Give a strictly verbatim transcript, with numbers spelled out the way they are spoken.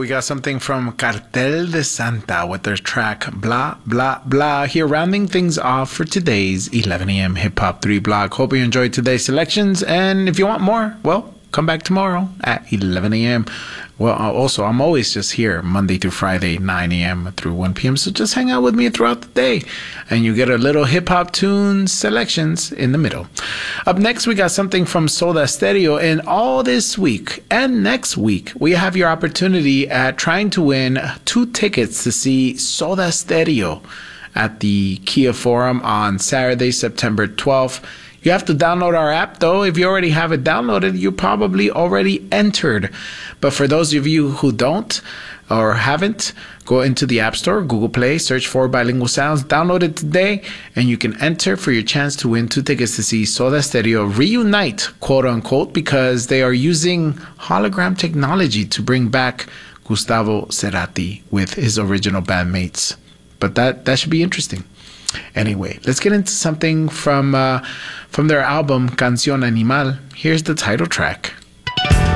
we got something from Cartel de Santa with their track Blah, Blah, Blah. Here, rounding things off for today's eleven a.m. Hip Hop three block. Hope you enjoyed today's selections. And if you want more, well, come back tomorrow at eleven a.m. Well, also, I'm always just here Monday through Friday, nine a.m. through one p.m. So just hang out with me throughout the day. And you get a little hip-hop tunes selections in the middle. Up next, we got something from Soda Stereo. And all this week and next week, we have your opportunity at trying to win two tickets to see Soda Stereo at the Kia Forum on Saturday, September twelfth. You have to download our app, though. If you already have it downloaded, you probably already entered. But for those of you who don't or haven't, go into the App Store, Google Play, search for Bilingual Sounds, download it today, and you can enter for your chance to win two tickets to see Soda Stereo reunite, quote unquote, because they are using hologram technology to bring back Gustavo Cerati with his original bandmates. But that, that should be interesting. Anyway, let's get into something from uh, from their album Canción Animal. Here's the title track.